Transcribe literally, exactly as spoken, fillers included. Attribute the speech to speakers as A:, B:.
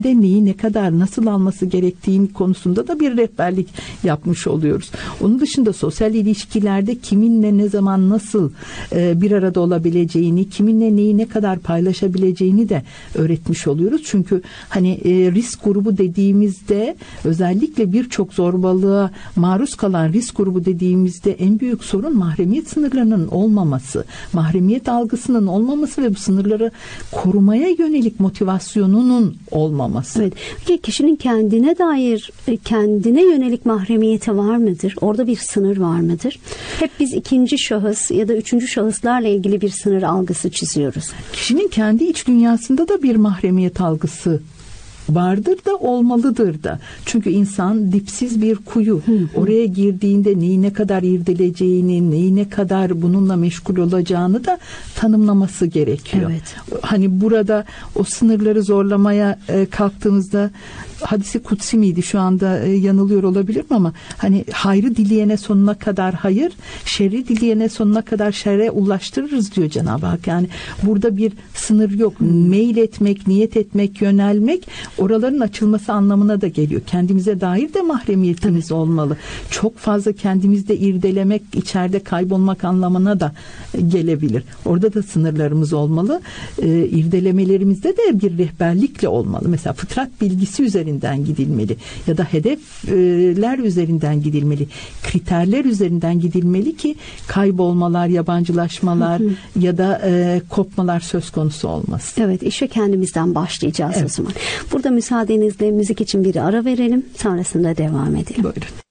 A: de neyi ne kadar nasıl alması gerektiğini konusunda da bir rehberlik yapmış oluyoruz. Onun dışında sosyal ilişkilerde kiminle ne zaman nasıl e, bir arada olabileceğini, kiminle neyi ne kadar paylaşabileceğini de öğretmiş oluyoruz. Çünkü hani e, risk grubu dediğimizde, özellikle birçok zorbalığa maruz kalan risk grubu dediğimizde en büyük sorun mahremiyet sınırlarının olmaması, mahremiyet algısının olmaması ve bu sınırları korumaya yönelik motivasyonunun olmaması.
B: Evet. Peki kişinin kendine dair, kendine yönelik mahremiyeti var mıdır? Orada bir sınır var mıdır? Hep biz ikinci şahıs ya da üçüncü şahıslarla ilgili bir sınır algısı çiziyoruz.
A: Kişinin kendi iç dünyasında da bir mahremiyet algısı vardır da olmalıdır da. Çünkü insan dipsiz bir kuyu. Hı hı. Oraya girdiğinde neyi ne kadar irdeleyeceğini, neyi ne kadar bununla meşgul olacağını da tanımlaması gerekiyor.
B: Evet.
A: Hani burada o sınırları zorlamaya e, kalktığımızda, hadisi kutsi miydi, şu anda e, yanılıyor olabilirim ama hani hayrı dileyene sonuna kadar hayır, şerri dileyene sonuna kadar şerre ulaştırırız diyor Cenab-ı Hak. Yani burada bir sınır yok. Hmm. Meyil etmek, niyet etmek, yönelmek oraların açılması anlamına da geliyor. Kendimize dair de mahremiyetimiz Tabii. olmalı. Çok fazla kendimizde irdelemek, içeride kaybolmak anlamına da gelebilir. Orada da sınırlarımız olmalı. E, irdelemelerimizde de bir rehberlikle olmalı. Mesela fıtrat bilgisi üzerinden gidilmeli ya da hedefler üzerinden gidilmeli. Kriterler üzerinden gidilmeli ki kaybolmalar, yabancılaşmalar hı hı. ya da e, kopmalar söz konusu olmasın.
B: Evet, işe kendimizden başlayacağız evet. o zaman. Burada müsaadenizle müzik için bir ara verelim. Sonrasında devam edelim.
A: Buyurun.